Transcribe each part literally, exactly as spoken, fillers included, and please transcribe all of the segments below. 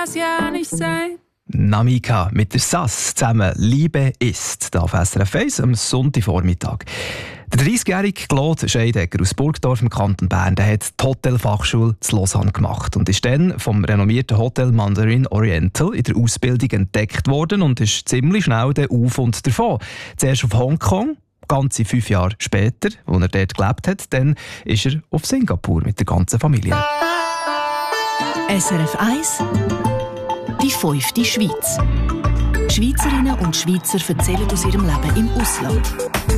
das ja nicht sein. Namika mit der Sass zusammen «Liebe ist» da auf S R F eins am Sonntagvormittag. Der dreißigjährige Claude Scheidegger aus Burgdorf im Kanton Bern, der hat die Hotelfachschule zu Lausanne gemacht und ist dann vom renommierten Hotel Mandarin Oriental in der Ausbildung entdeckt worden und ist ziemlich schnell dann auf und davon. Zuerst auf Hongkong, ganze fünf Jahre später, als er dort gelebt hat, dann ist er auf Singapur mit der ganzen Familie. S R F eins Die fünfte Schweiz. Schweizerinnen und Schweizer erzählen aus ihrem Leben im Ausland.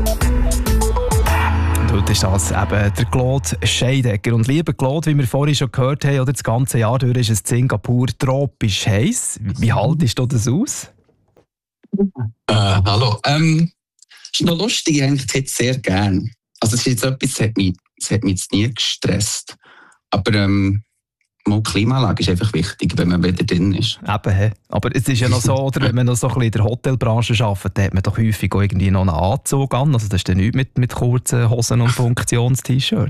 Und heute ist das eben der Claude Scheidegger. Und lieber Claude, wie wir vorhin schon gehört haben, oder das ganze Jahr durch ist es in Singapur tropisch heiß. Wie haltest du das aus? Äh, hallo. Ähm, ist noch lustig, ich eigentlich jetzt sehr gern. Also es ist jetzt etwas, das hat mich, das hat mich jetzt nie gestresst. Aber ähm, mal Klimaanlage ist einfach wichtig, wenn man wieder drin ist. Eben, he. Aber es ist ja noch so, oder, wenn man noch so ein bisschen in der Hotelbranche arbeitet, dann hat man doch häufig auch irgendwie noch einen Anzug an. Also das ist dann nichts mit, mit kurzen Hosen und Funktions-T-Shirt.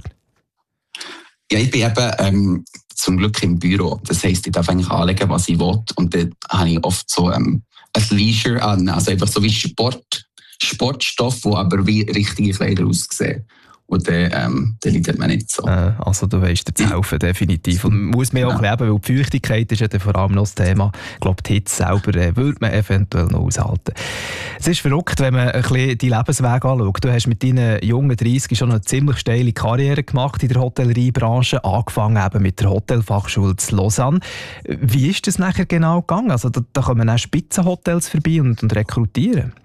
Ja, ich bin eben ähm, zum Glück im Büro. Das heisst, ich darf eigentlich anlegen, was ich will. Und dann habe ich oft so ähm, ein Leisure an. Also einfach so wie Sport, Sportstoff, wo aber wie richtige Kleider aussehen. Und dann, ähm, dann leidet man nicht so. Äh, also du weißt dir zu helfen, definitiv. Und muss man auch ja. leben, weil die Feuchtigkeit ist ja dann vor allem noch das Thema. Ich glaube, die Hitze selber äh, würde man eventuell noch aushalten. Es ist verrückt, wenn man ein bisschen die Lebenswege anschaut. Du hast mit deinen jungen dreißig schon eine ziemlich steile Karriere gemacht in der Hotelleriebranche, angefangen eben mit der Hotelfachschule zu Lausanne. Wie ist das nachher genau gegangen? Also da, da kommen auch Spitzenhotels vorbei und, und rekrutieren.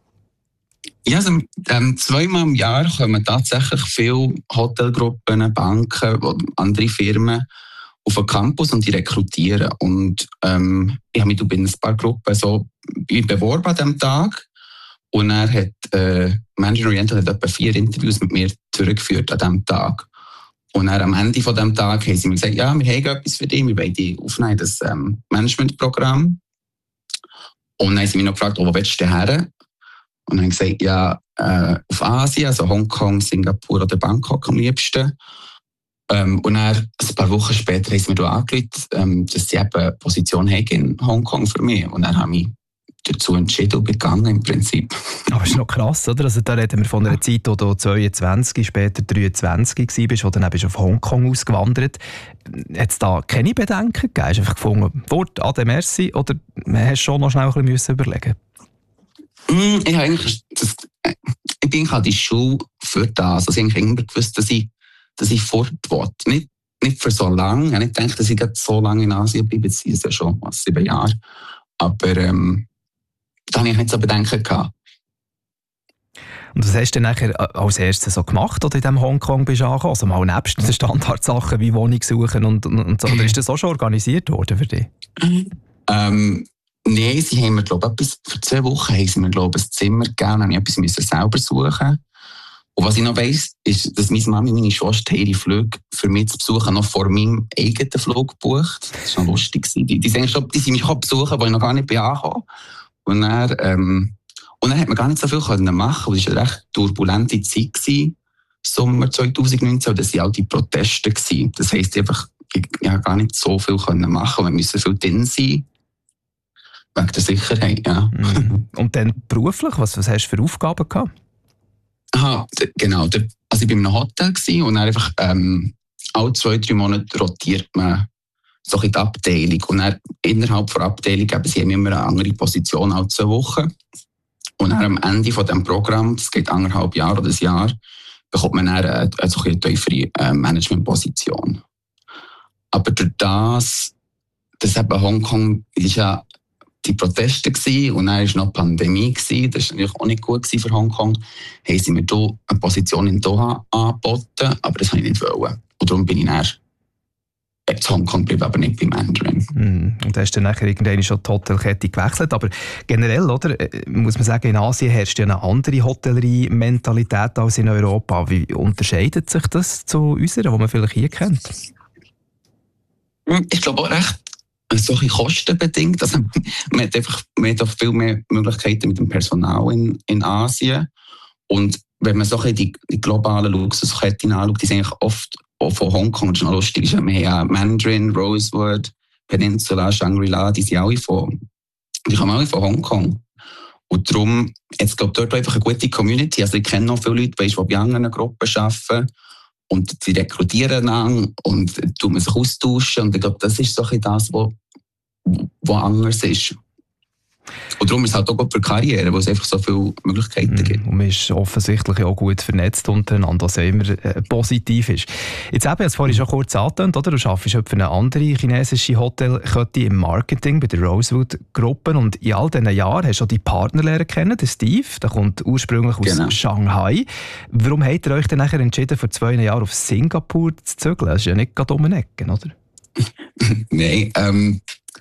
Ja, also, ähm, zweimal im Jahr kommen tatsächlich viele Hotelgruppen, Banken und andere Firmen auf den Campus und die rekrutieren. Und ähm, ich habe mich bei ein paar Gruppen so beworben an diesem Tag. Und er hat äh, Mandarin Oriental hat etwa vier Interviews mit mir durchgeführt an diesem Tag. Und dann am Ende von diesem Tag haben sie mir gesagt, ja, wir haben etwas für dich, wir wollen dich aufnehmen, das ähm, Managementprogramm. Und dann haben sie mich noch gefragt, oh, wo willst du denn her? Und dann gesagt, ja, äh, auf Asien, also Hongkong, Singapur oder Bangkok am liebsten. Ähm, und dann, ein paar Wochen später haben sie mir angerufen, ähm, dass sie eben eine Position haben in Hongkong für mich. Und dann habe ich mich dazu entschieden und begangen im Prinzip. Aber das ist noch krass, oder? Also da reden wir von einer Zeit, wo du zweiundzwanzig, später dreiundzwanzig warst, wo dann bist du auf Hongkong ausgewandert. Hat es da keine Bedenken gegeben? Hast du einfach gefunden, Wort, ade, merci, oder hast du schon noch schnell ein bisschen überlegen? Mm, ich habe eigentlich, das, ich bin an die Schule für das. Also ich habe immer gewusst, dass ich, dass ich fort will. Nicht, nicht für so lange. Ich habe nicht gedacht, dass ich so lange in Asien bleibe. Das sind ja schon was, sieben Jahre. Aber ähm, da habe ich nicht so Bedenken gehabt. Und was hast du dann nachher als erstes so gemacht, oder in diesem Hongkong bist du angekommen? Also mal nebst den Standardsachen wie Wohnung suchen und, und, und so. Oder ist das auch schon organisiert worden für dich? ähm, Nein, sie haben mir, glaube ich, für zwei Wochen haben sie mir, glaube ich, ein Zimmer gegeben und ich etwas selber suchen. Und was ich noch weiss, ist, dass meine Mami, meine Schwester, ihre Flüge für mich zu besuchen noch vor meinem eigenen Flug gebucht. Das war noch lustig. Die, die, sind schon, die sind mich auch besuchen, wo ich noch gar nicht bin angekommen. Und dann, ähm, und dann hat man gar nicht so viel können machen. Es war eine recht turbulente Zeit gewesen, Sommer zwanzig neunzehn, das waren auch die Proteste gewesen. Das heisst, einfach, ich, ich habe gar nicht so viel können machen. Wir müssen viel drin sein. Wegen der Sicherheit, ja. Mm. Und dann beruflich, was, was hast du für Aufgaben gehabt? Aha, d- genau. D- also ich war in einem Hotel und dann einfach ähm, alle zwei, drei Monate rotiert man so in die Abteilung. Und dann innerhalb der Abteilung haben sie immer eine andere Position alle zwei Wochen. Und dann am Ende von diesem Programm, das geht anderthalb Jahre oder ein Jahr, bekommt man dann eine, eine, so eine tiefere äh, Managementposition. Aber durch das, das eben Hongkong ist ja die Proteste gewesen, und dann war noch die Pandemie gewesen. Das war natürlich auch nicht gut für Hongkong. Haben sie mir hier eine Position in Doha angeboten, aber das wollte ich nicht wollen. Und darum bin ich dann zu Hongkong geblieben, aber nicht bei Mandarin. Mm. Und hast du dann nachher irgendwann schon die Hotelkette gewechselt. Aber generell, oder, muss man sagen, in Asien herrscht ja eine andere Hotellerie-Mentalität als in Europa. Wie unterscheidet sich das zu unserer, die man vielleicht hier kennt? Ich glaube auch recht solche kostenbedingt. Also, man hat einfach man hat auch viel mehr Möglichkeiten mit dem Personal in, in Asien. Und wenn man so die, die globalen Luxusketten anschaut, die sind eigentlich oft auch von Hongkong, das ist noch lustig, wir haben ja Mandarin, Rosewood, Peninsula, Shangri-La, die sind alle von, die kommen alle von Hongkong. Und darum, jetzt glaube ich, dort einfach eine gute Community. Also ich kenne noch viele Leute, weißt, die bei anderen Gruppen arbeiten. Und die rekrutieren dann und tut man sich austauschen. Und ich glaube, das ist so ein das, was anders ist. Und darum ist es halt auch gut für Karriere, wo es einfach so viele Möglichkeiten mm, gibt. Und man ist offensichtlich auch gut vernetzt untereinander, was immer äh, positiv ist. Jetzt eben, jetzt vorhin schon kurz angetönt, oder? Du arbeitest für eine andere chinesische Hotelkette im Marketing bei der Rosewood-Gruppe und in all diesen Jahren hast du auch die Partner lernen kennen, den Steve, der kommt ursprünglich aus genau. Shanghai. Warum habt ihr euch dann nachher entschieden, vor zwei Jahren auf Singapur zu zügeln? Das ist ja nicht gerade um eine Ecke, oder? Nein, ähm,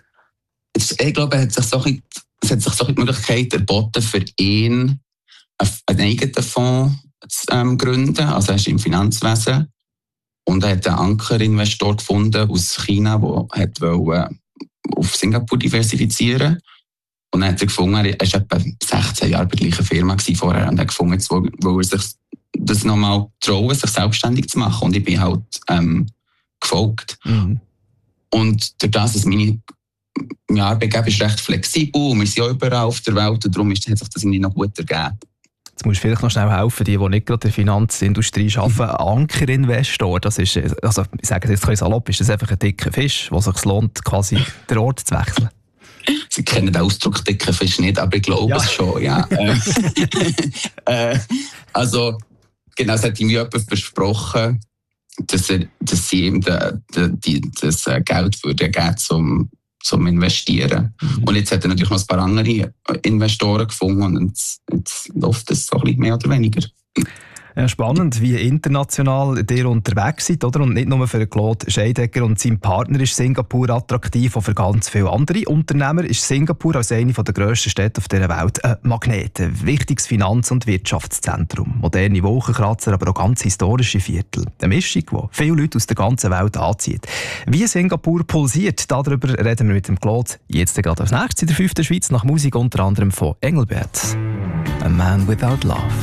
ich glaube, es hat sich so ein Es hat sich so die Möglichkeit erboten, für ihn einen eigenen Fonds zu ähm, gründen. Also er ist im Finanzwesen. Und er hat einen Ankerinvestor gefunden aus China, der wollte auf Singapur diversifizieren. Und dann hat er gefunden, er war etwa sechzehn Jahre bei der gleichen Firma vorher. Und er hat gefunden, jetzt will er sich das nochmal trauen, sich selbstständig zu machen. Und ich bin halt ähm, gefolgt. Mhm. Und durch das, dass meine Mein Arbeitgeber ist recht flexibel und wir sind auch überall auf der Welt und darum hat sich das irgendwie noch gut ergeben. Jetzt musst du vielleicht noch schnell helfen, die, die nicht gerade in der Finanzindustrie arbeiten. Ein Ankerinvestor, das ist, also ich sage es jetzt ein salopp, ist das einfach ein dicker Fisch, wo es sich lohnt, quasi den Ort zu wechseln? Sie kennen den Ausdruck dicker Fisch nicht, aber ich glaube ja. es schon, ja. äh, also, genau, es hat ihm jemand versprochen, dass, er, dass sie ihm de, de, de, das Geld würde geben zum zum Investieren. Mhm. Und jetzt hat er natürlich noch ein paar andere Investoren gefunden und jetzt, jetzt läuft es so ein bisschen mehr oder weniger. Ja, spannend, wie international ihr unterwegs seid, oder? Und nicht nur für Claude Scheidegger und seinen Partner ist Singapur attraktiv, auch für ganz viele andere Unternehmer ist Singapur als eine der grössten Städte auf dieser Welt ein Magnet, ein wichtiges Finanz- und Wirtschaftszentrum. Moderne Wolkenkratzer, aber auch ganz historische Viertel. Eine Mischung, die viele Leute aus der ganzen Welt anzieht. Wie Singapur pulsiert, darüber reden wir mit dem Claude jetzt gerade als nächstes in der fünften Schweiz nach Musik unter anderem von Engelbert. A Man Without Love.